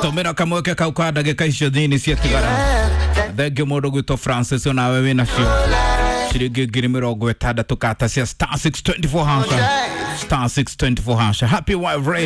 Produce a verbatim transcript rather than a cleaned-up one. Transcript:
Tomera kamweke kauka dagika icio thini cia tigara. Thenge mundu gwito Francis ona we wina cio. Shiringi ngiri mirongo itandatu kata cia star six twenty-four hasha. Star six twenty-four hasha. Happy wife